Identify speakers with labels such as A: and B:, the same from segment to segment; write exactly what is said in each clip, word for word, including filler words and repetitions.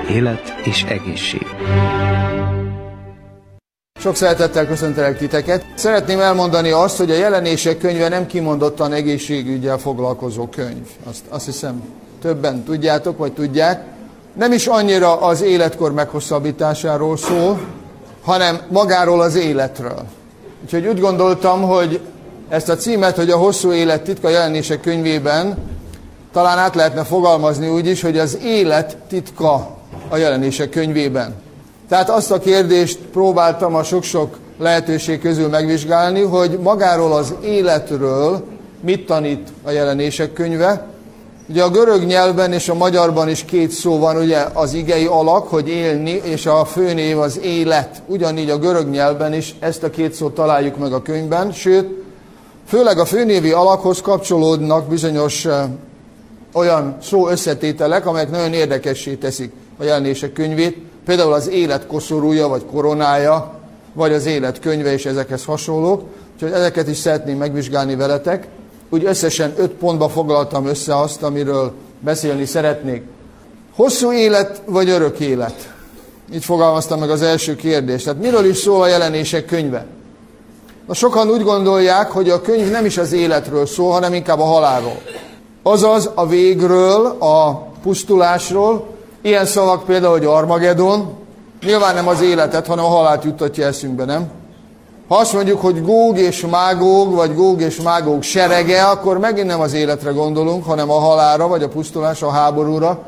A: Élet és egészség.
B: Sok szeretettel köszöntelek titeket. Szeretném elmondani azt, hogy a Jelenések könyve nem kimondottan egészségüggyel foglalkozó könyv. Azt, azt hiszem többen tudjátok, vagy tudják. Nem is annyira az életkor meghosszabbításáról szól, hanem magáról az életről. Úgyhogy úgy gondoltam, hogy ezt a címet, hogy a hosszú élet titka a Jelenések könyvében, talán át lehetne fogalmazni úgy is, hogy az élet titka a Jelenések könyvében. Tehát azt a kérdést próbáltam a sok-sok lehetőség közül megvizsgálni, hogy magáról az életről mit tanít a Jelenések könyve. Ugye a görög nyelvben és a magyarban is két szó van, ugye az igei alak, hogy élni, és a főnév az élet. Ugyanígy a görög nyelvben is ezt a két szót találjuk meg a könyvben, sőt, főleg a főnévi alakhoz kapcsolódnak bizonyos olyan szó összetételek, amelyek nagyon érdekessé teszik a Jelenések könyvét, például az élet koszorúja, vagy koronája, vagy az élet könyve, és ezekhez hasonlók. Úgyhogy ezeket is szeretném megvizsgálni veletek. Úgy összesen öt pontba foglaltam össze azt, amiről beszélni szeretnék. Hosszú élet, vagy örök élet? Így fogalmaztam meg az első kérdést. Tehát miről is szól a Jelenések könyve? Na, sokan úgy gondolják, hogy a könyv nem is az életről szól, hanem inkább a halálról. Azaz a végről, a pusztulásról. Ilyen szavak például, hogy Armagedon, nyilván nem az életet, hanem a halált juttatja eszünkbe, nem? Ha azt mondjuk, hogy Góg és Mágóg, vagy Góg és Mágóg serege, akkor megint nem az életre gondolunk, hanem a halálra, vagy a pusztulásra, a háborúra.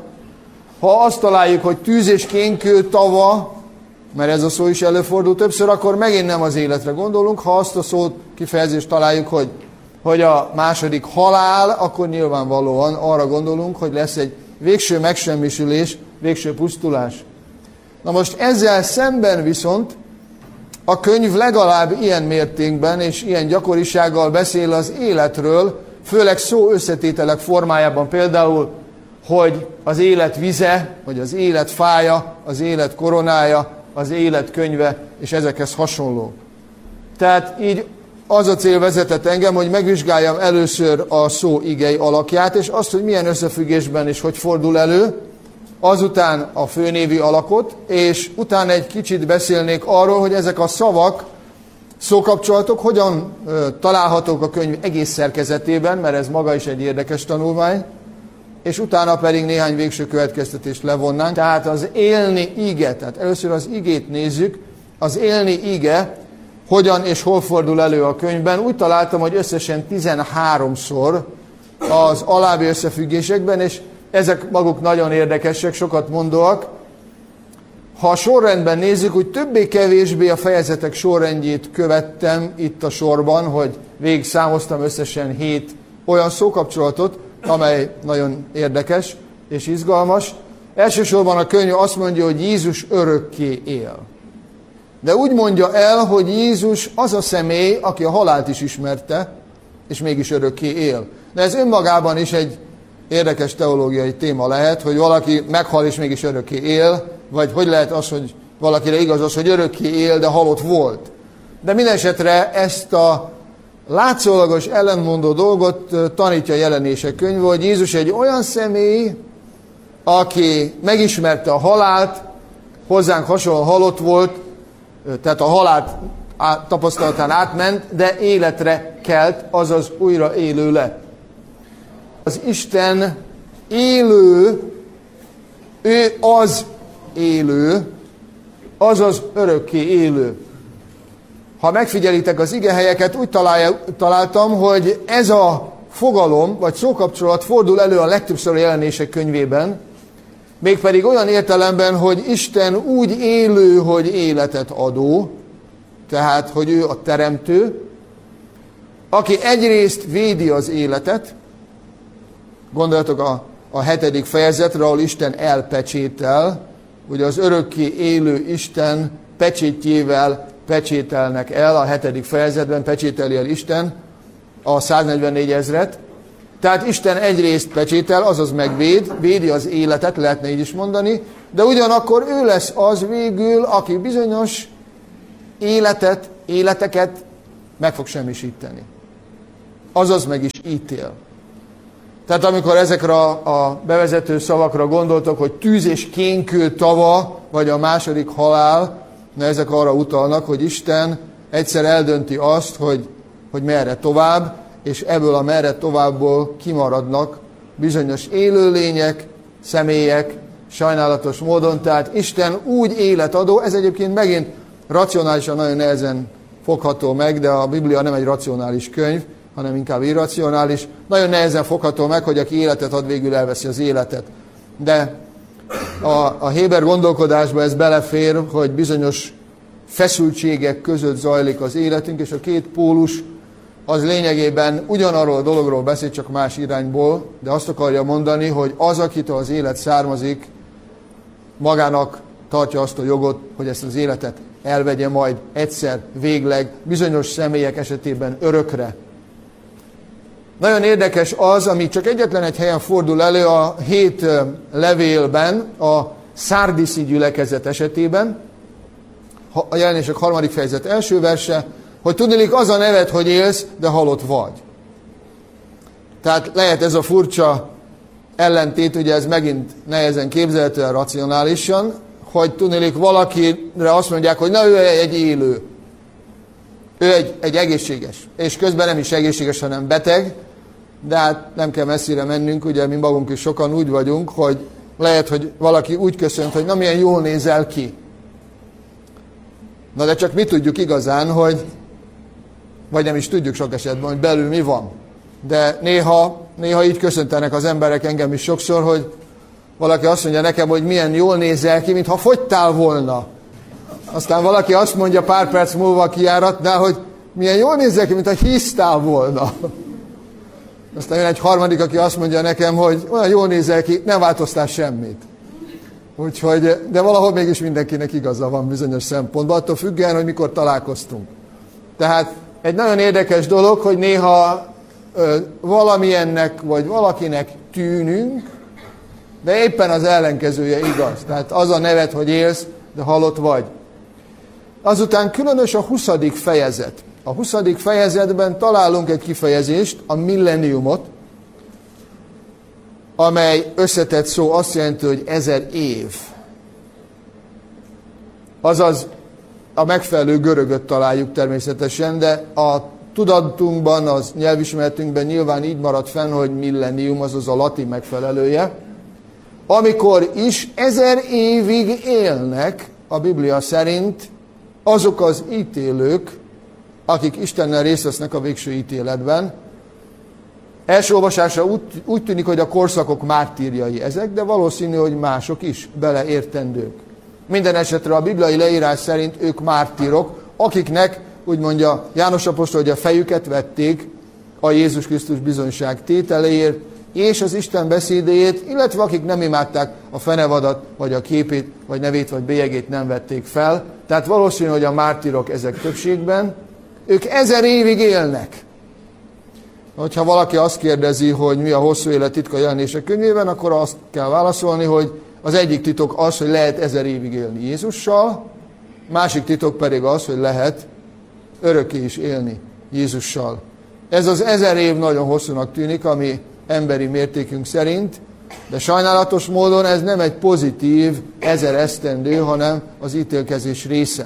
B: Ha azt találjuk, hogy tűz és kénkő tava, mert ez a szó is előfordul többször, akkor megint nem az életre gondolunk. Ha azt a szót, kifejezést találjuk, hogy, hogy a második halál, akkor nyilvánvalóan arra gondolunk, hogy lesz egy végső megsemmisülés, végső pusztulás. Na most ezzel szemben viszont a könyv legalább ilyen mértékben és ilyen gyakorisággal beszél az életről, főleg szó összetételek formájában, például, hogy az élet vize, vagy az élet fája, az élet koronája, az élet könyve, és ezekhez hasonló. Tehát így az a cél vezetett engem, hogy megvizsgáljam először a szó igei alakját, és azt, hogy milyen összefüggésben és hogy fordul elő, azután a főnévi alakot, és utána egy kicsit beszélnék arról, hogy ezek a szavak, szókapcsolatok hogyan ö, találhatók a könyv egész szerkezetében, mert ez maga is egy érdekes tanulmány, és utána pedig néhány végső következtetést levonnánk. Tehát az élni ige, tehát először az igét nézzük, az élni ige hogyan és hol fordul elő a könyvben. Úgy találtam, hogy összesen tizenháromszor az alábbi összefüggésekben, és ezek maguk nagyon érdekesek, sokat mondóak. Ha a sorrendben nézzük, úgy többé-kevésbé a fejezetek sorrendjét követtem itt a sorban, hogy végig számoztam összesen hét olyan szókapcsolatot, amely nagyon érdekes és izgalmas. Elsősorban a könyv azt mondja, hogy Jézus örökké él. De úgy mondja el, hogy Jézus az a személy, aki a halált is ismerte, és mégis örökké él. De ez önmagában is egy érdekes teológiai téma lehet, hogy valaki meghal és mégis örökké él, vagy hogy lehet az, hogy valakire igaz az, hogy örökké él, de halott volt. De minden esetre ezt a látszólagos ellenmondó dolgot tanítja a Jelenések könyve, hogy Jézus egy olyan személy, aki megismerte a halált, hozzánk hasonlóan halott volt, tehát a halált tapasztalatán átment, de életre kelt, azaz újra élő lett. Az Isten élő, ő az élő, azaz örökké élő. Ha megfigyelitek az igehelyeket, úgy találtam, hogy ez a fogalom, vagy szókapcsolat fordul elő a legtöbbször a Jelenések könyvében, mégpedig olyan értelemben, hogy Isten úgy élő, hogy életet adó, tehát, hogy ő a teremtő, aki egyrészt védi az életet, gondoljatok a, a hetedik fejezetre, ahol Isten elpecsétel, ugye az örökké élő Isten pecsétjével pecsételnek el, a hetedik fejezetben pecsételi el Isten a száznegyvennégy ezret. Tehát Isten egyrészt pecsétel, azaz megvéd, védi az életet, lehetne így is mondani, de ugyanakkor ő lesz az végül, aki bizonyos életet, életeket meg fog semmisíteni. Azaz meg is ítél. Tehát amikor ezekre a bevezető szavakra gondoltok, hogy tűz és kénkő tava, vagy a második halál, na ezek arra utalnak, hogy Isten egyszer eldönti azt, hogy, hogy merre tovább, és ebből a merre továbbból kimaradnak bizonyos élőlények, személyek, sajnálatos módon. Tehát Isten úgy életadó, ez egyébként megint racionálisan nagyon nehezen fogható meg, de a Biblia nem egy racionális könyv, hanem inkább irracionális. Nagyon nehezen fogható meg, hogy aki életet ad, végül elveszi az életet. De a, a Héber gondolkodásba ez belefér, hogy bizonyos feszültségek között zajlik az életünk, és a két pólus az lényegében ugyanarról a dologról beszél, csak más irányból, de azt akarja mondani, hogy az, akitől az élet származik, magának tartja azt a jogot, hogy ezt az életet elvegye majd egyszer, végleg, bizonyos személyek esetében örökre. Nagyon érdekes az, ami csak egyetlen egy helyen fordul elő a hét levélben, a szárdiszi gyülekezet esetében, a Jelenések harmadik fejezet első verse, hogy tudniillik az a neved, hogy élsz, de halott vagy. Tehát lehet ez a furcsa ellentét, ugye ez megint nehezen képzelhető el racionálisan, hogy tudniillik valakire azt mondják, hogy na ő egy élő, ő egy, egy egészséges, és közben nem is egészséges, hanem beteg, de hát nem kell messzire mennünk, ugye mi magunk is sokan úgy vagyunk, hogy lehet, hogy valaki úgy köszönt, hogy na milyen jól nézel ki. Na de csak mi tudjuk igazán, hogy, vagy nem is tudjuk sok esetben, hogy belül mi van. De néha, néha így köszöntenek az emberek engem is sokszor, hogy valaki azt mondja nekem, hogy milyen jól nézel ki, mintha fogytál volna. Aztán valaki azt mondja pár perc múlva a kijáratnál, hogy milyen jól nézel ki, mintha hisztál volna. Aztán jön egy harmadik, aki azt mondja nekem, hogy olyan jól nézel ki, nem változtál semmit. Úgyhogy, de valahol mégis mindenkinek igaza van bizonyos szempontban, attól függően, hogy mikor találkoztunk. Tehát egy nagyon érdekes dolog, hogy néha ö, valamilyennek, vagy valakinek tűnünk, de éppen az ellenkezője igaz. Tehát az a neved, hogy élsz, de halott vagy. Azután különös a huszadik fejezet. A huszadik fejezetben találunk egy kifejezést, a millenniumot, amely összetett szó azt jelenti, hogy ezer év. Azaz a megfelelő görögöt találjuk természetesen, de a tudatunkban, az nyelvismeretünkben nyilván így maradt fenn, hogy millennium, azaz a latin megfelelője. Amikor is ezer évig élnek a Biblia szerint azok az ítélők, akik Istennel részt vesznek a végső ítéletben. Első olvasásra úgy, úgy tűnik, hogy a korszakok mártírjai ezek, de valószínű, hogy mások is beleértendők. Minden esetre a bibliai leírás szerint ők mártírok, akiknek, úgy mondja János apostol, hogy a fejüket vették a Jézus Krisztus bizonyság tételéért, és az Isten beszédéért, illetve akik nem imádták a fenevadat, vagy a képét, vagy nevét, vagy bélyegét nem vették fel. Tehát valószínű, hogy a mártírok ezek többségben. Ők ezer évig élnek. Hogyha valaki azt kérdezi, hogy mi a hosszú élet titka Jelenések könyvében, akkor azt kell válaszolni, hogy az egyik titok az, hogy lehet ezer évig élni Jézussal, másik titok pedig az, hogy lehet örökké is élni Jézussal. Ez az ezer év nagyon hosszúnak tűnik, ami emberi mértékünk szerint, de sajnálatos módon ez nem egy pozitív ezer esztendő, hanem az ítélkezés része.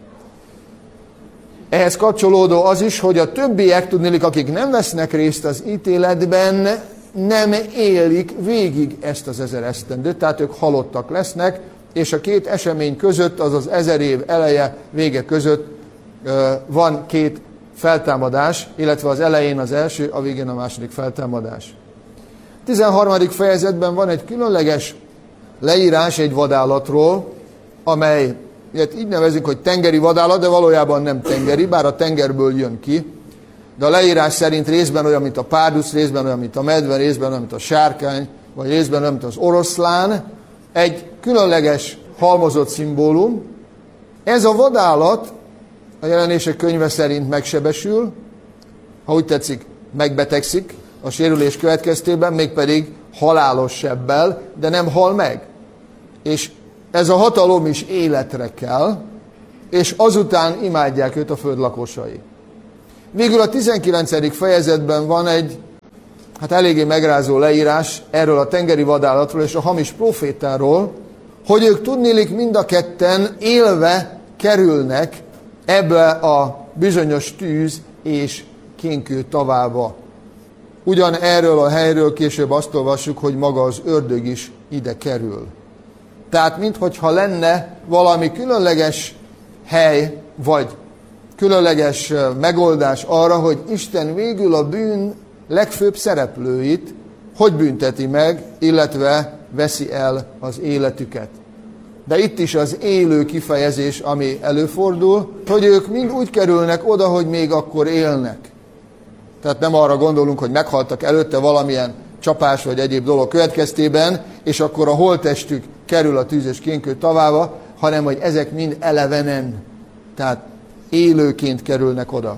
B: Ehhez kapcsolódó az is, hogy a többiek, tudniillik, akik nem vesznek részt az ítéletben, nem élik végig ezt az ezer esztendőt, tehát ők halottak lesznek, és a két esemény között, azaz ezer év eleje, vége között van két feltámadás, illetve az elején az első, a végén a második feltámadás. tizenharmadik fejezetben van egy különleges leírás egy vadállatról, amely ilyet így nevezik, hogy tengeri vadállat, de valójában nem tengeri, bár a tengerből jön ki. De a leírás szerint részben olyan, mint a párduc, részben olyan, mint a medve, részben olyan, mint a sárkány, vagy részben olyan, mint az oroszlán. Egy különleges halmozott szimbólum. Ez a vadállat a Jelenések könyve szerint megsebesül, ha úgy tetszik, megbetegszik a sérülés következtében, mégpedig halálos sebbel, de nem hal meg. És ez a hatalom is életre kell, és azután imádják őt a föld lakosai. Végül a tizenkilencedik fejezetben van egy hát eléggé megrázó leírás erről a tengeri vadállatról és a hamis profétáról, hogy ők tudniillik mind a ketten élve kerülnek ebbe a bizonyos tűz és kénkő tavába. Ugyan erről a helyről később azt olvassuk, hogy maga az ördög is ide kerül. Tehát minthogyha lenne valami különleges hely, vagy különleges megoldás arra, hogy Isten végül a bűn legfőbb szereplőit hogy bünteti meg, illetve veszi el az életüket. De itt is az élő kifejezés, ami előfordul, hogy ők mind úgy kerülnek oda, hogy még akkor élnek. Tehát nem arra gondolunk, hogy meghaltak előtte valamilyen csapás vagy egyéb dolog következtében, és akkor a holttestük kerül a tűz és kénkő tavába, hanem hogy ezek mind elevenen, tehát élőként kerülnek oda.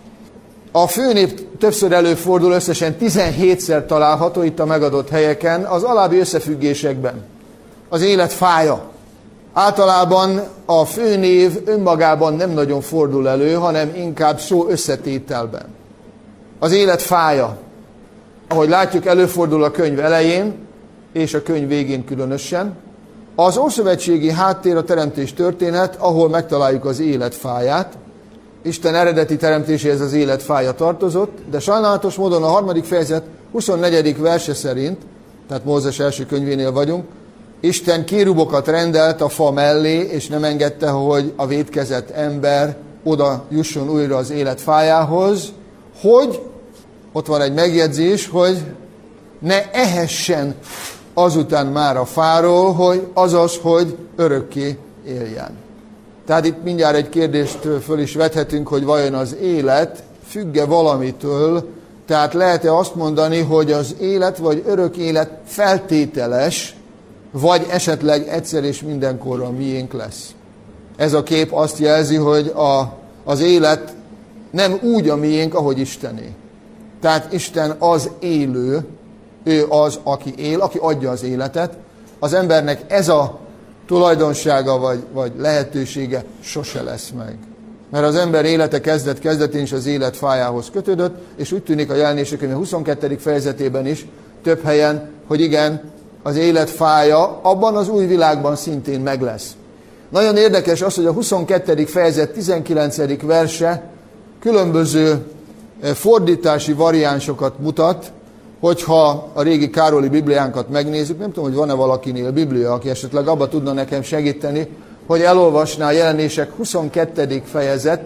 B: A főnép többször előfordul, összesen tizenhétszer található itt a megadott helyeken, az alábbi összefüggésekben. Az élet fája. Általában a főnév önmagában nem nagyon fordul elő, hanem inkább szó összetételben. Az élet fája. Ahogy látjuk, előfordul a könyv elején, és a könyv végén különösen. Az ószövetségi háttér a teremtés történet, ahol megtaláljuk az élet fáját. Isten eredeti teremtéséhez az élet fája tartozott, de sajnálatos módon a harmadik fejezet huszonnegyedik verse szerint, tehát Mózes első könyvénél vagyunk, Isten kérubokat rendelt a fa mellé, és nem engedte, hogy a vétkezett ember oda jusson újra az élet fájához, hogy, ott van egy megjegyzés, hogy ne ehessen azután már a fáról, hogy azaz, hogy örökké éljen. Tehát itt mindjárt egy kérdést föl is vethetünk, hogy vajon az élet függ-e valamitől, tehát lehet-e azt mondani, hogy az élet vagy örök élet feltételes, vagy esetleg egyszer és mindenkorra miénk lesz. Ez a kép azt jelzi, hogy a, az élet nem úgy a miénk, ahogy Istené. Tehát Isten az élő, ő az, aki él, aki adja az életet. Az embernek ez a tulajdonsága vagy, vagy lehetősége sose lesz meg. Mert az ember élete kezdet-kezdetén is az élet fájához kötődött, és úgy tűnik a Jelenések könyve huszonkettedik fejezetében is több helyen, hogy igen, az élet fája abban az új világban szintén meg lesz. Nagyon érdekes az, hogy a huszonkettedik fejezet tizenkilencedik verse különböző fordítási variánsokat mutat, hogyha a régi Károli Bibliánkat megnézzük, nem tudom, hogy van-e valakinél Biblia, aki esetleg abba tudna nekem segíteni, hogy elolvasná a Jelenések huszonkettedik fejezet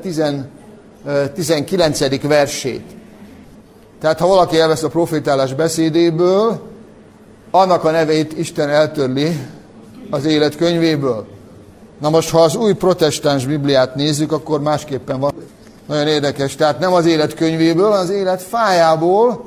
B: tizenkilencedik versét. Tehát ha valaki elvesz a profétálás beszédéből, annak a nevét Isten eltörli az élet könyvéből. Na most, ha az új protestáns Bibliát nézzük, akkor másképpen van. Nagyon érdekes. Tehát nem az élet könyvéből, hanem az élet fájából.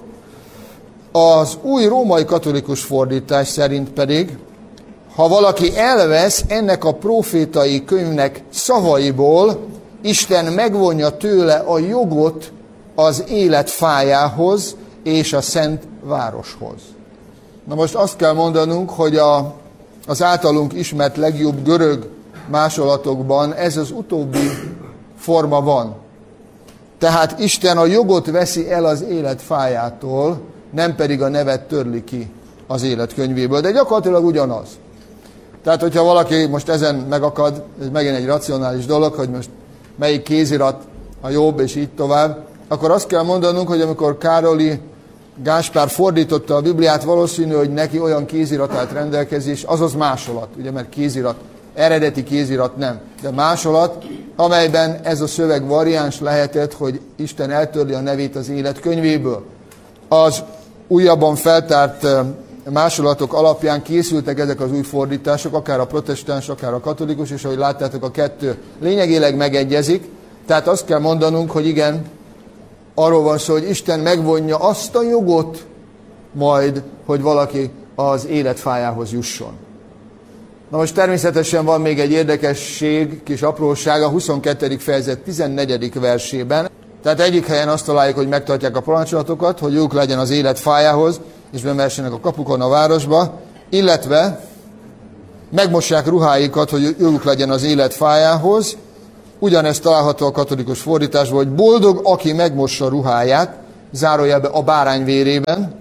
B: Az új római katolikus fordítás szerint pedig, ha valaki elvesz ennek a profétai könyvnek szavaiból, Isten megvonja tőle a jogot az élet fájához és a szent városhoz. Na most azt kell mondanunk, hogy a, az általunk ismert legjobb görög másolatokban ez az utóbbi forma van. Tehát Isten a jogot veszi el az élet fájától, nem pedig a nevet törli ki az élet könyvéből, de gyakorlatilag ugyanaz. Tehát, hogyha valaki most ezen megakad, ez megint egy racionális dolog, hogy most melyik kézirat a jobb, és így tovább, akkor azt kell mondanunk, hogy amikor Károli Gáspár fordította a Bibliát, valószínű, hogy neki olyan kézirat állt rendelkezés, azaz másolat, ugye, mert kézirat, eredeti kézirat nem, de másolat, amelyben ez a szöveg variáns lehetett, hogy Isten eltörli a nevét az élet könyvéből. Az újabban feltárt másolatok alapján készültek ezek az új fordítások, akár a protestáns, akár a katolikus, és ahogy láttátok, a kettő lényegileg megegyezik. Tehát azt kell mondanunk, hogy igen, arról van szó, hogy Isten megvonja azt a jogot majd, hogy valaki az életfájához jusson. Na most természetesen van még egy érdekesség, kis apróság a huszonkettedik fejezet tizennegyedik versében. Tehát egyik helyen azt találjuk, hogy megtartják a parancsolatokat, hogy jók legyen az élet fájához, és bemehessenek a kapukon a városba, illetve megmossák ruháikat, hogy jók legyen az élet fájához. Ugyanezt található a katolikus fordításban, hogy boldog, aki megmossa ruháját, zárójelbe a bárány vérében,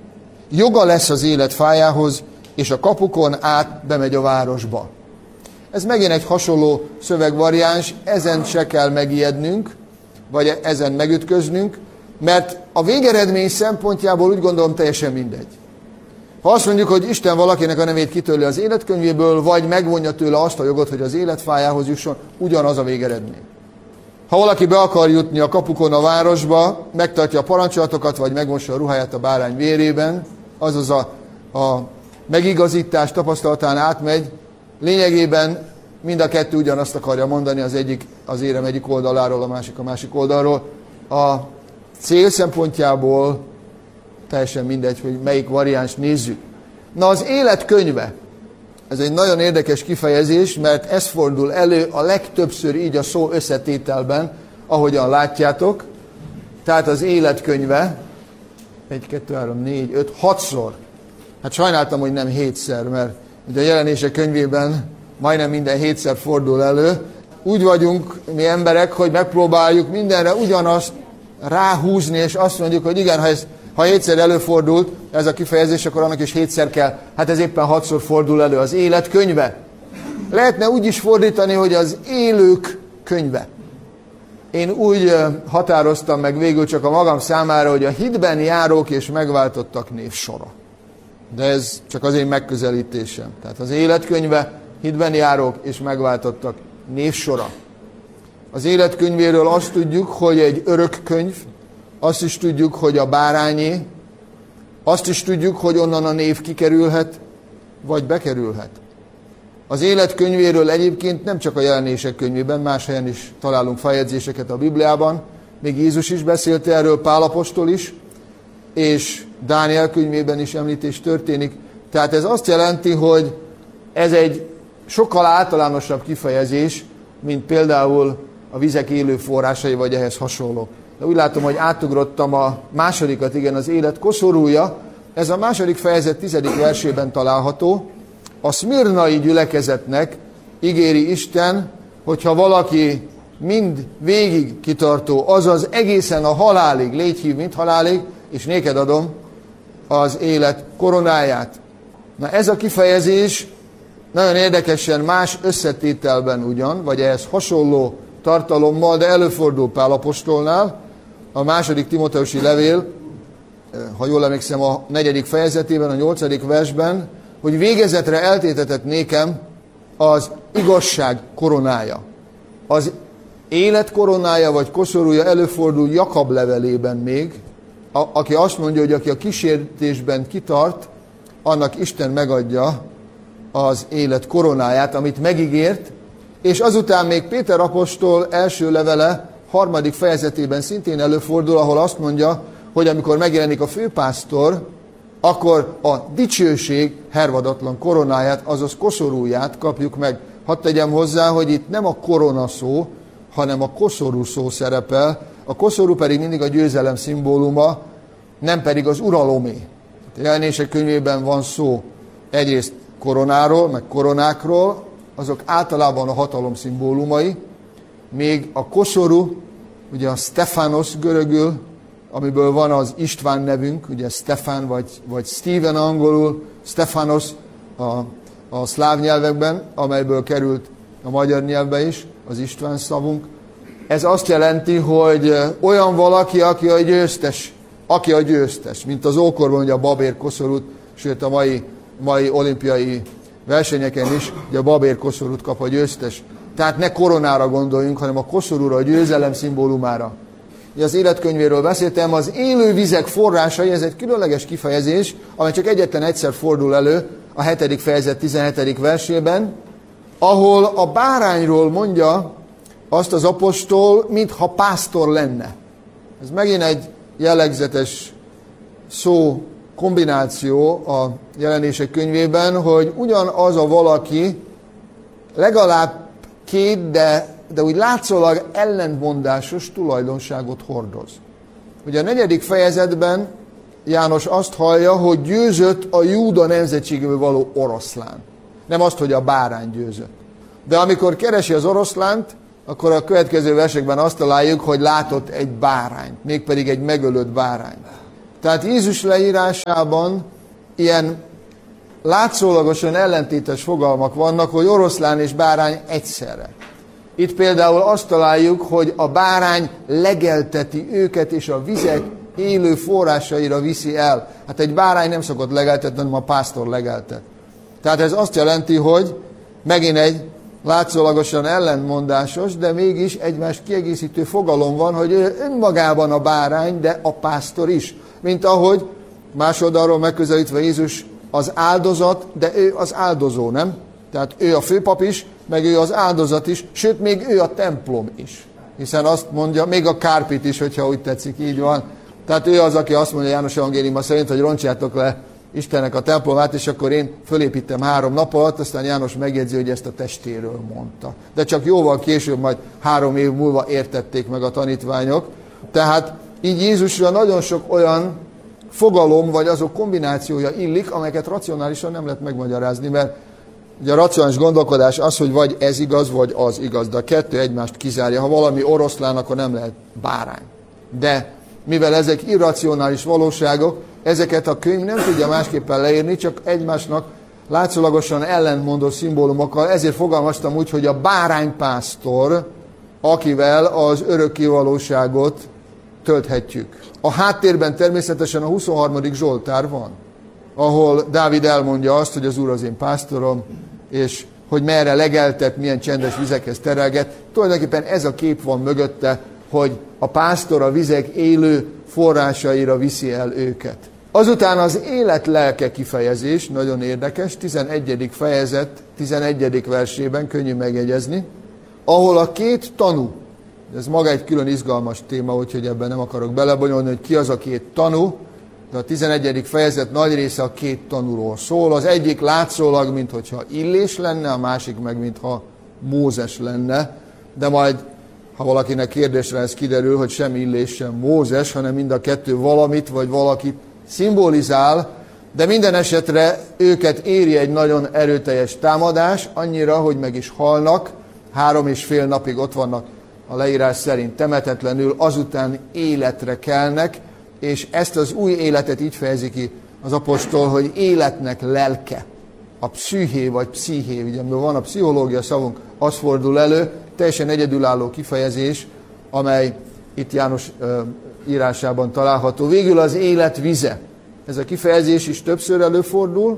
B: joga lesz az élet fájához, és a kapukon át bemegy a városba. Ez megint egy hasonló szövegvariáns, ezen se kell megijednünk, vagy ezen megütköznünk, mert a végeredmény szempontjából úgy gondolom teljesen mindegy. Ha azt mondjuk, hogy Isten valakinek a nevét kitörli az életkönyvéből, vagy megvonja tőle azt a jogot, hogy az életfájához jusson, ugyanaz a végeredmény. Ha valaki be akar jutni a kapukon a városba, megtartja a parancsolatokat, vagy megmossa a ruháját a bárány vérében, azaz a, a megigazítás tapasztalatán átmegy, lényegében mind a kettő ugyanazt akarja mondani, az egyik az érem egyik oldaláról, a másik a másik oldalról. A cél szempontjából teljesen mindegy, hogy melyik variáns nézzük. Na, az élet könyve. Ez egy nagyon érdekes kifejezés, mert ez fordul elő a legtöbbször így a szó összetételben, ahogyan látjátok. Tehát az élet könyve, egy, kettő, három, négy, öt, hatszor. Hát sajnáltam, hogy nem hétszer, mert ugye a Jelenések könyvében majdnem minden hétszer fordul elő. Úgy vagyunk mi emberek, hogy megpróbáljuk mindenre ugyanazt ráhúzni, és azt mondjuk, hogy igen, ha ez Ha hétszer előfordult ez a kifejezés, akkor annak is hétszer kell. Hát ez éppen hatszor fordul elő, az élet könyve. Lehetne úgy is fordítani, hogy az élők könyve. Én úgy határoztam meg végül csak a magam számára, hogy a hitben járók és megváltottak névsora. De ez csak az én megközelítésem. Tehát az életkönyve, hitben járók és megváltottak névsora. Az életkönyvéről azt tudjuk, hogy egy örök könyv, azt is tudjuk, hogy a bárányé, azt is tudjuk, hogy onnan a név kikerülhet, vagy bekerülhet. Az élet könyvéről egyébként nem csak a Jelenések könyvében, más helyen is találunk feljegyzéseket a Bibliában, még Jézus is beszélt erről, Pál apostol is, és Dániel könyvében is említés történik. Tehát ez azt jelenti, hogy ez egy sokkal általánosabb kifejezés, mint például a vizek élő forrásai, vagy ehhez hasonló. De úgy látom, hogy átugrottam a másodikat, igen, az élet koszorúja. Ez a második fejezet tizedik versében található. A szmirnai gyülekezetnek ígéri Isten, hogyha valaki mind végig kitartó, azaz egészen a halálig, légy hív, mint halálig, és néked adom az élet koronáját. Na, ez a kifejezés nagyon érdekesen más összetételben ugyan, vagy ehhez hasonló tartalommal, de előfordul Pál apostolnál. A második Timóteusi levél, ha jól emlékszem, a negyedik fejezetében, a nyolcadik versben, hogy végezetre eltétetett nékem az igazság koronája. Az élet koronája vagy koszorúja előfordul Jakab levelében még, a, aki azt mondja, hogy aki a kísértésben kitart, annak Isten megadja az élet koronáját, amit megígért, és azután még Péter apostol első levele harmadik fejezetében szintén előfordul, ahol azt mondja, hogy amikor megjelenik a főpásztor, akkor a dicsőség hervadatlan koronáját, azaz koszorúját kapjuk meg. Hadd tegyem hozzá, hogy itt nem a korona szó, hanem a koszorú szó szerepel. A koszorú pedig mindig a győzelem szimbóluma, nem pedig az uralomé. A Jelenések könyvében van szó egyrészt koronáról, meg koronákról, azok általában a hatalom szimbólumai, még a koszorú, ugye a Stefanos görögül, amiből van az István nevünk, ugye Stefan vagy, vagy Stephen angolul, Stefanos a, a szláv nyelvekben, amelyből került a magyar nyelvbe is, az István szavunk. Ez azt jelenti, hogy olyan valaki, aki a győztes, aki a győztes, mint az ókorban ugye a babér koszorút, sőt a mai, mai olimpiai versenyeken is, ugye a babér koszorút kap a győztes. Tehát ne koronára gondoljunk, hanem a koszorúra, a győzelem szimbólumára. Ugye az életkönyvéről beszéltem, az élő vizek forrásai, ez egy különleges kifejezés, amely csak egyetlen egyszer fordul elő a hetedik fejezet tizenhetedik versében, ahol a bárányról mondja azt az apostol, mintha pásztor lenne. Ez megint egy jellegzetes szó kombináció a Jelenések könyvében, hogy ugyanaz a valaki legalább két, de, de úgy látszólag ellentmondásos tulajdonságot hordoz. Ugye a negyedik fejezetben János azt hallja, hogy győzött a Júda nemzetségéből való oroszlán. Nem azt, hogy a bárány győzött. De amikor keresi az oroszlánt, akkor a következő versekben azt találjuk, hogy látott egy bárányt, mégpedig egy megölött bárányt. Tehát Jézus leírásában ilyen látszólagosan ellentétes fogalmak vannak, hogy oroszlán és bárány egyszerre. Itt például azt találjuk, hogy a bárány legelteti őket, és a vizek élő forrásaira viszi el. Hát egy bárány nem szokott legeltetni, hanem a pásztor legeltet. Tehát ez azt jelenti, hogy megint egy látszólagosan ellentmondásos, de mégis egymást kiegészítő fogalom van, hogy ő önmagában a bárány, de a pásztor is. Mint ahogy más oldalról megközelítve Jézus az áldozat, de ő az áldozó, nem? Tehát ő a főpap is, meg ő az áldozat is, sőt, még ő a templom is. Hiszen azt mondja, még a kárpit is, hogyha úgy tetszik, így van. Tehát ő az, aki azt mondja János evangéliuma szerint, hogy roncsátok le Istennek a templomát, és akkor én fölépítem három nap alatt, aztán János megjegyzi, hogy ezt a testéről mondta. De csak jóval később, majd három év múlva értették meg a tanítványok. Tehát így Jézusra nagyon sok olyan fogalom, vagy azok kombinációja illik, amelyeket racionálisan nem lehet megmagyarázni, mert ugye a racionális gondolkodás az, hogy vagy ez igaz, vagy az igaz, de a kettő egymást kizárja. Ha valami oroszlán, akkor nem lehet bárány. De mivel ezek irracionális valóságok, ezeket a könyv nem tudja másképpen leírni, csak egymásnak látszólagosan ellentmondó szimbólumokkal, ezért fogalmaztam úgy, hogy a báránypásztor, akivel az örökké valóságot tölthetjük. A háttérben természetesen a huszonharmadik Zsoltár van, ahol Dávid elmondja azt, hogy az Úr az én pásztorom, és hogy merre legeltet, milyen csendes vizekhez terelget. Tulajdonképpen ez a kép van mögötte, hogy a pásztor a vizek élő forrásaira viszi el őket. Azután az élet lelke kifejezés, nagyon érdekes, tizenegyedik fejezet, tizenegyedik versében, könnyű megjegyezni, ahol a két tanú, ez maga egy külön izgalmas téma, úgyhogy ebben nem akarok belebonyolni, hogy ki az a két tanú, de a tizenegyedik fejezet nagy része a két tanúról szól. Az egyik látszólag, minthogyha Illés lenne, a másik meg, mintha Mózes lenne, de majd, ha valakinek kérdésre ez kiderül, hogy sem Illés, sem Mózes, hanem mind a kettő valamit, vagy valakit szimbolizál, de minden esetre őket éri egy nagyon erőteljes támadás, annyira, hogy meg is halnak, három és fél napig ott vannak a leírás szerint temetetlenül, azután életre kelnek, és ezt az új életet így fejezi ki az apostol, hogy életnek lelke. A pszüché vagy psziché, ugye van a pszichológia szavunk, az fordul elő, teljesen egyedülálló kifejezés, amely itt János ö, írásában található. Végül az élet vize. Ez a kifejezés is többször előfordul,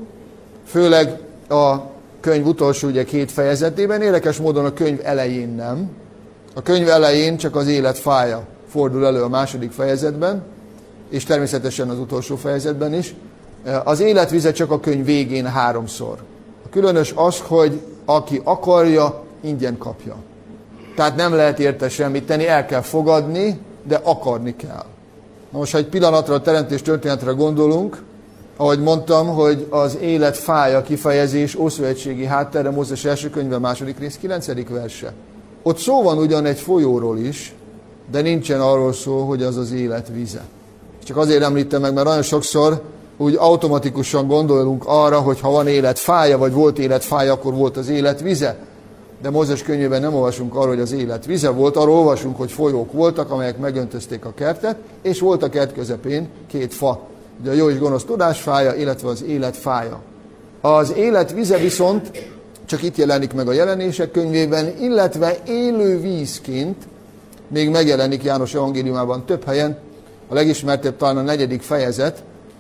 B: főleg a könyv utolsó ugye két fejezetében, érdekes módon a könyv elején nem. A könyv elején csak az élet fája fordul elő a második fejezetben, és természetesen az utolsó fejezetben is. Az életvize csak a könyv végén háromszor. A különös az, hogy aki akarja, ingyen kapja. Tehát nem lehet érte semmit tenni, el kell fogadni, de akarni kell. Na most, ha egy pillanatra a teremtés történetre gondolunk, ahogy mondtam, hogy az élet fája kifejezés ószövetségi hátterre, Mózes első könyve, második rész, kilencedik verse. Ott szó van ugyan egy folyóról is, de nincsen arról szó, hogy az az élet vize. Csak azért említem meg, mert nagyon sokszor úgy automatikusan gondolunk arra, hogy ha van életfája, vagy volt életfája, akkor volt az élet vize. De Mózes könyvében nem olvasunk arról, hogy az élet vize volt, arról olvasunk, hogy folyók voltak, amelyek megöntözték a kertet, és volt a kert közepén két fa. Ugye a jó és gonosz tudásfája, illetve az életfája. Az élet vize viszont csak itt jelenik meg a jelenések könyvében, illetve élő vízként még megjelenik János evangéliumában több helyen, a legismertebb talán a negyedik fejezet,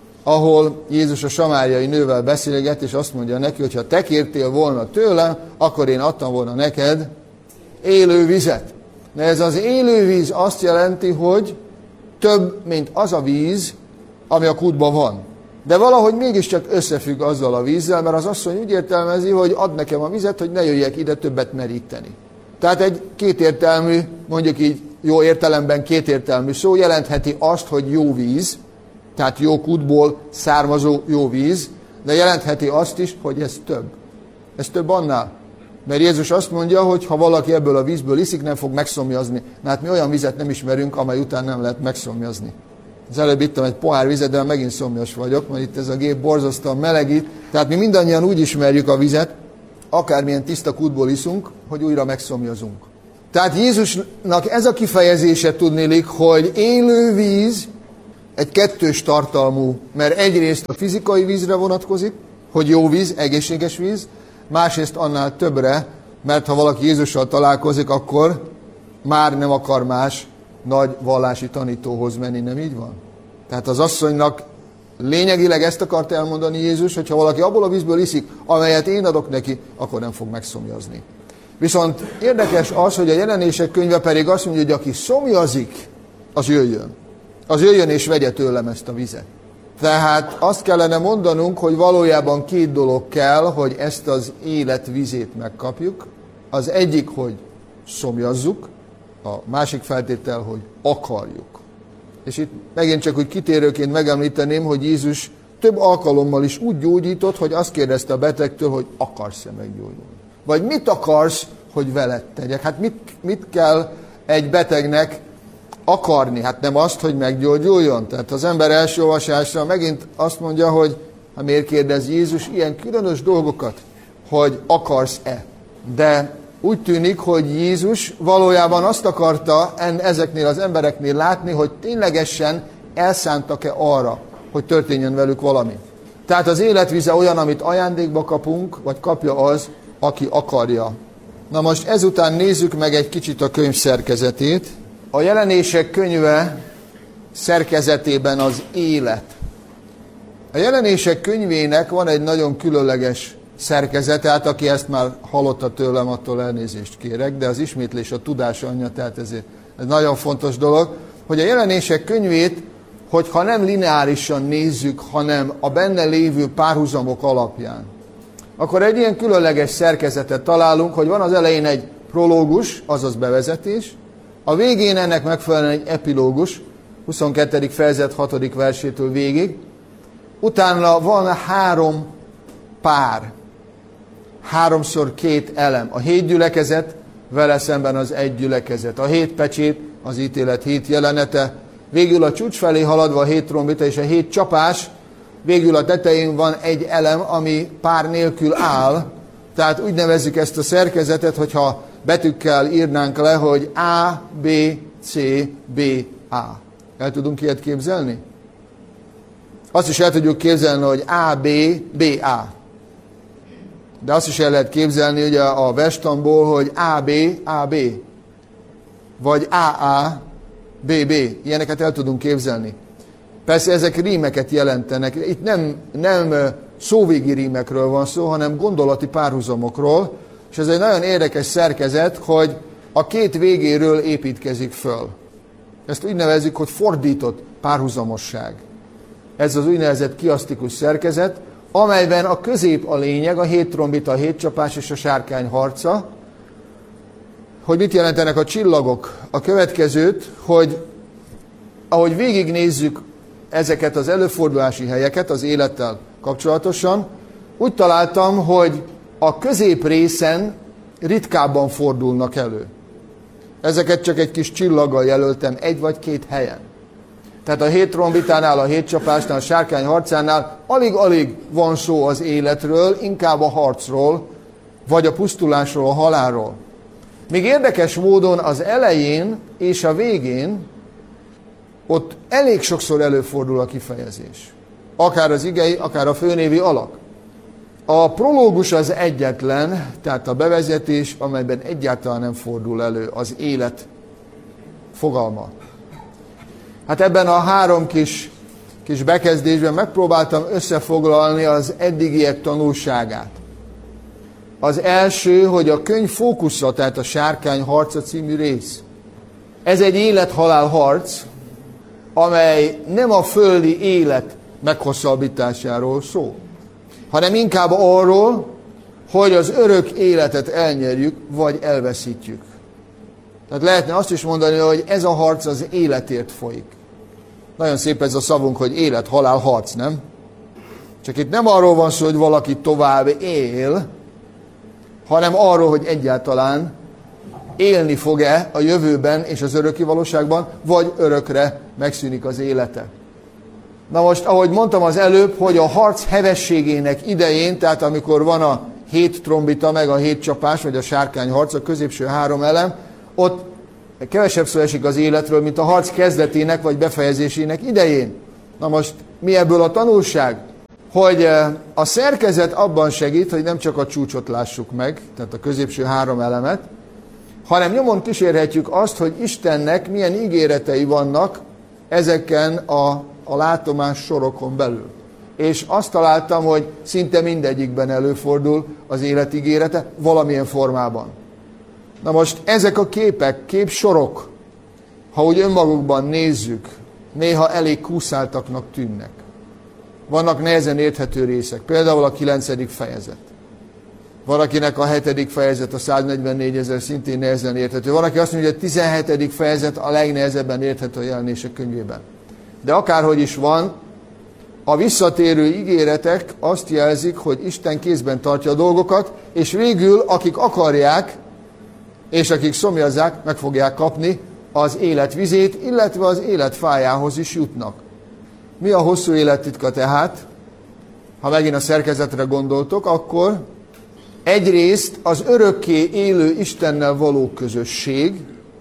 B: ahol Jézus a samáriai nővel beszélget, és azt mondja neki, hogy ha te kértél volna tőlem, akkor én adtam volna neked élő vizet. De ez az élő víz azt jelenti, hogy több, mint az a víz, ami a kútban van. De valahogy mégiscsak összefügg azzal a vízzel, mert az asszony úgy értelmezi, hogy ad nekem a vizet, hogy ne jöjjek ide többet meríteni. Tehát egy kétértelmű, mondjuk így jó értelemben kétértelmű szó jelentheti azt, hogy jó víz, tehát jó kútból származó jó víz, de jelentheti azt is, hogy ez több. Ez több annál. Mert Jézus azt mondja, hogy ha valaki ebből a vízből iszik, nem fog megszomjazni. Na hát mi olyan vizet nem ismerünk, amely után nem lehet megszomjazni. Az előbb ittam egy pohár vizet, de megint szomjas vagyok, mert itt ez a gép borzasztóan melegít. Tehát mi mindannyian úgy ismerjük a vizet, akármilyen tiszta kútból iszunk, hogy újra megszomjazunk. Tehát Jézusnak ez a kifejezése tudnélik, hogy élő víz, egy kettős tartalmú, mert egyrészt a fizikai vízre vonatkozik, hogy jó víz, egészséges víz, másrészt annál többre, mert ha valaki Jézussal találkozik, akkor már nem akar más nagy vallási tanítóhoz menni, nem így van? Tehát az asszonynak lényegileg ezt akart elmondani Jézus, hogy ha valaki abból a vízből iszik, amelyet én adok neki, akkor nem fog megszomjazni. Viszont érdekes az, hogy a Jelenések könyve pedig azt mondja, hogy aki szomjazik, az jöjjön. Az jöjjön és vegye tőlem ezt a vizet. Tehát azt kellene mondanunk, hogy valójában két dolog kell, hogy ezt az élet vizét megkapjuk. Az egyik, hogy szomjazzuk, a másik feltétel, hogy akarjuk. És itt megint csak úgy kitérőként megemlíteném, hogy Jézus több alkalommal is úgy gyógyított, hogy azt kérdezte a betegtől, hogy akarsz-e meggyógyulni. Vagy mit akarsz, hogy veled tegyek? Hát mit, mit kell egy betegnek akarni? Hát nem azt, hogy meggyógyuljon. Tehát az ember első olvasásra megint azt mondja, hogy ha miért kérdez Jézus ilyen különös dolgokat, hogy akarsz-e? De úgy tűnik, hogy Jézus valójában azt akarta ezeknél az embereknél látni, hogy ténylegesen elszántak-e arra, hogy történjen velük valami. Tehát az életvize olyan, amit ajándékba kapunk, vagy kapja az, aki akarja. Na most ezután nézzük meg egy kicsit a könyv szerkezetét. A Jelenések könyve szerkezetében az élet. A Jelenések könyvének van egy nagyon különleges szerkezete, hát aki ezt már hallotta tőlem, attól elnézést kérek, de az ismétlés a tudás anyja, tehát ez egy nagyon fontos dolog, hogy a Jelenések könyvét, hogyha nem lineárisan nézzük, hanem a benne lévő párhuzamok alapján, akkor egy ilyen különleges szerkezetet találunk, hogy van az elején egy prológus, azaz bevezetés, a végén ennek megfelelően egy epilógus, huszonkettedik fejezet hatodik versétől végig, utána van három pár, háromszor két elem, a hét gyülekezet, vele szemben az egy gyülekezet, a hét pecsét, az ítélet hét jelenete, végül a csúcs felé haladva a hét trombita és a hét csapás, végül a tetején van egy elem, ami pár nélkül áll, tehát úgy nevezzük ezt a szerkezetet, hogyha betűkkel írnánk le, hogy A, B, C, B, A. El tudunk ilyet képzelni? Azt is el tudjuk képzelni, hogy A, B, B, A. De azt is el lehet képzelni ugye a vestamból, hogy A, B, A, B. Vagy A, A, B, B. Ilyeneket el tudunk képzelni. Persze ezek rímeket jelentenek. Itt nem, nem szóvégi rímekről van szó, hanem gondolati párhuzamokról. És ez egy nagyon érdekes szerkezet, hogy a két végéről építkezik föl. Ezt úgy nevezzük, hogy fordított párhuzamosság. Ez az úgynevezett kiasztikus szerkezet, amelyben a közép a lényeg, a hét trombita, a hét csapás és a sárkány harca. Hogy mit jelentenek a csillagok? A következőt, hogy ahogy végignézzük ezeket az előfordulási helyeket az élettel kapcsolatosan, úgy találtam, hogy a közép részen ritkábban fordulnak elő. Ezeket csak egy kis csillaggal jelöltem egy vagy két helyen. Tehát a hét trombitánál, a hét csapásnál, a sárkány harcánál alig-alig van szó az életről, inkább a harcról, vagy a pusztulásról, a halálról. Még érdekes módon az elején és a végén ott elég sokszor előfordul a kifejezés. Akár az igei, akár a főnévi alak. A prológus az egyetlen, tehát a bevezetés, amelyben egyáltalán nem fordul elő az élet fogalma. Hát ebben a három kis, kis bekezdésben megpróbáltam összefoglalni az eddigiek tanulságát. Az első, hogy a könyv fókusza, tehát a sárkány harca című rész. Ez egy élet-halál harc, amely nem a földi élet meghosszabbításáról szól, hanem inkább arról, hogy az örök életet elnyerjük, vagy elveszítjük. Tehát lehetne azt is mondani, hogy ez a harc az életért folyik. Nagyon szép ez a szavunk, hogy élet-halál harc, nem? Csak itt nem arról van szó, hogy valaki tovább él, hanem arról, hogy egyáltalán élni fog-e a jövőben és az öröki valóságban, vagy örökre megszűnik az élete. Na most, ahogy mondtam az előbb, hogy a harc hevességének idején, tehát amikor van a hét trombita, meg a hét csapás, vagy a sárkány harc, a középső három elem, ott kevesebb szó esik az életről, mint a harc kezdetének, vagy befejezésének idején. Na most mi ebből a tanulság? Hogy a szerkezet abban segít, hogy nem csak a csúcsot lássuk meg, tehát a középső három elemet, hanem nyomon kísérhetjük azt, hogy Istennek milyen ígéretei vannak ezeken a, a látomás sorokon belül. És azt találtam, hogy szinte mindegyikben előfordul az élet ígérete valamilyen formában. Na most ezek a képek, képsorok, ha úgy önmagukban nézzük, néha elég kúszáltaknak tűnnek. Vannak nehezen érthető részek, például a kilencedik fejezet. Van, akinek a hetedik fejezet, a száznegyvennégyezer szintén nehezen érthető. Van, aki azt mondja, hogy a tizenhetedik fejezet a legnehezebben érthető a Jelenések könyvében. De akárhogy is van, a visszatérő ígéretek azt jelzik, hogy Isten kézben tartja a dolgokat, és végül, akik akarják, és akik szomjazzák, meg fogják kapni az élet vizét, illetve az élet fájához is jutnak. Mi a hosszú élet titka tehát? Ha megint a szerkezetre gondoltok, akkor egyrészt az örökké élő Istennel való közösség,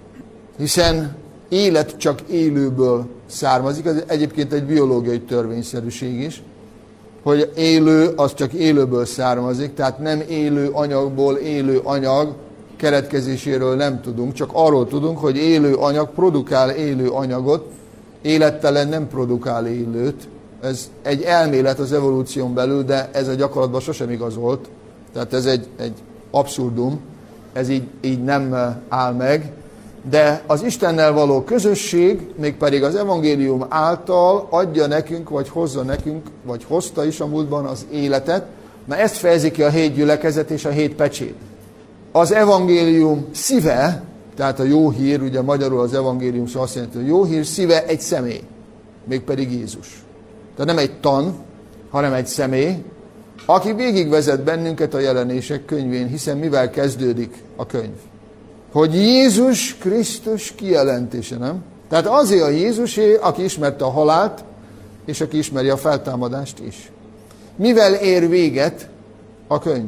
B: hiszen élet csak élőből származik, ez egyébként egy biológiai törvényszerűség is, hogy élő az csak élőből származik, tehát nem élő anyagból élő anyag keletkezéséről nem tudunk, csak arról tudunk, hogy élő anyag produkál élő anyagot, élettelen nem produkál élőt. Ez egy elmélet az evolúción belül, de ez a gyakorlatban sosem igazolt. Tehát ez egy, egy abszurdum, ez így, így nem áll meg. De az Istennel való közösség, mégpedig az evangélium által adja nekünk, vagy hozza nekünk, vagy hozta is a múltban az életet. Na ezt fejezi ki a hét gyülekezet és a hét pecsét. Az evangélium szíve, tehát a jó hír, ugye magyarul az evangélium szó azt jelenti, hogy jó hír szíve egy személy, mégpedig Jézus. Tehát nem egy tan, hanem egy személy, aki végigvezet bennünket a Jelenések könyvén, hiszen mivel kezdődik a könyv? Hogy Jézus Krisztus kijelentése, nem? Tehát azért a Jézusé, aki ismerte a halált, és aki ismeri a feltámadást is. Mivel ér véget a könyv?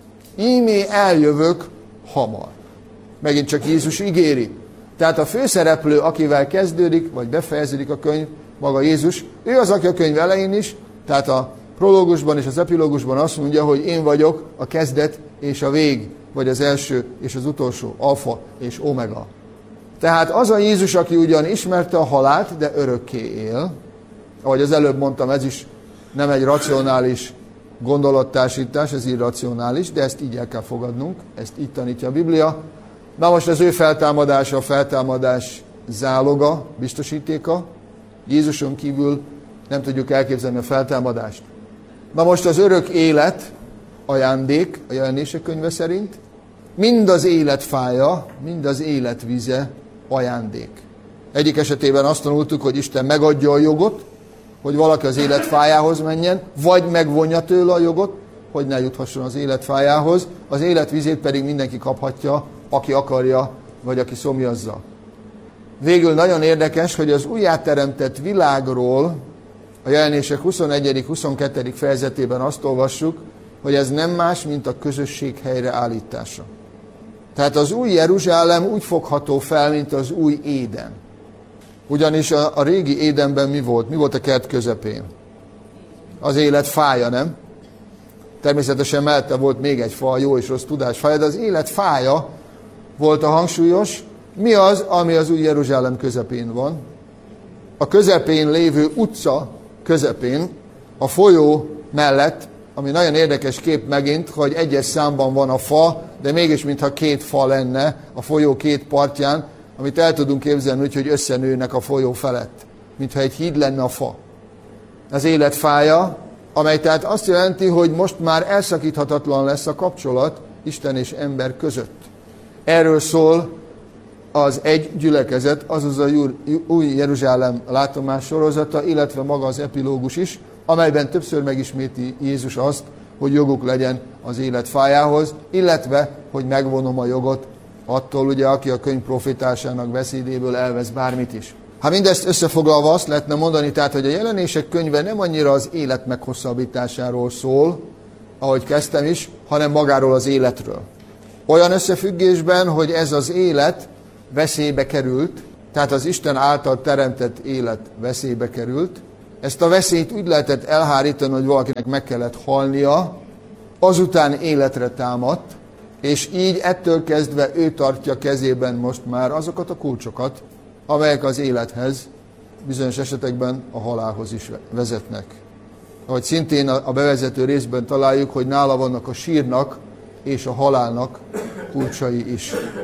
B: Ímé eljövök hamar. Megint csak Jézus ígéri. Tehát a főszereplő, akivel kezdődik, vagy befejeződik a könyv, maga Jézus, ő az, aki a könyv elején is, tehát a prológusban és az epilógusban azt mondja, hogy én vagyok a kezdet és a vég, vagy az első és az utolsó, alfa és omega. Tehát az a Jézus, aki ugyan ismerte a halált, de örökké él, ahogy az előbb mondtam, ez is nem egy racionális gondolattársítás, ez irracionális, de ezt így el kell fogadnunk, ezt így tanítja a Biblia. Na most az ő feltámadása, a feltámadás záloga, biztosítéka, Jézuson kívül nem tudjuk elképzelni a feltámadást. Na most az örök élet ajándék, a Jelenések könyve szerint, mind az élet fája, mind az élet vize ajándék. Egyik esetében azt tanultuk, hogy Isten megadja a jogot, hogy valaki az élet fájához menjen, vagy megvonja tőle a jogot, hogy ne juthasson az élet fájához, az élet vizét pedig mindenki kaphatja, aki akarja, vagy aki szomjazza. Végül nagyon érdekes, hogy az újjáteremtett világról a Jelenések huszonegyedik huszonkettő fejezetében azt olvassuk, hogy ez nem más, mint a közösség helyreállítása. Tehát az új Jeruzsálem úgy fogható fel, mint az új Éden. Ugyanis a, a régi Édenben mi volt? Mi volt a kert közepén? Az élet fája, nem? Természetesen mellette volt még egy fa, a jó és rossz tudás fája, de az élet fája volt a hangsúlyos. Mi az, ami az új Jeruzsálem közepén van? A közepén lévő utca közepén, a folyó mellett, ami nagyon érdekes kép megint, hogy egyes számban van a fa, de mégis mintha két fa lenne a folyó két partján, amit el tudunk képzelni úgy, hogy összenőnek a folyó felett, mintha egy híd lenne a fa. Az élet fája, amely tehát azt jelenti, hogy most már elszakíthatatlan lesz a kapcsolat Isten és ember között. Erről szól az egy gyülekezet, azaz a új Jeruzsálem látomás sorozata, illetve maga az epilógus is, amelyben többször megisméti Jézus azt, hogy joguk legyen az élet fájához, illetve, hogy megvonom a jogot attól, ugye, aki a könyv profétásának beszédéből elvesz bármit is. Ha mindezt összefoglalva azt lehetne mondani, tehát, hogy a Jelenések könyve nem annyira az élet meghosszabbításáról szól, ahogy kezdtem is, hanem magáról az életről. Olyan összefüggésben, hogy ez az élet veszélybe került, tehát az Isten által teremtett élet veszélybe került, Ezt a veszélyt úgy lehetett elhárítani, hogy valakinek meg kellett halnia, azután életre támadt, és így ettől kezdve ő tartja kezében most már azokat a kulcsokat, amelyek az élethez, bizonyos esetekben a halálhoz is vezetnek. Ahogy szintén a bevezető részben találjuk, hogy nála vannak a sírnak és a halálnak kulcsai is.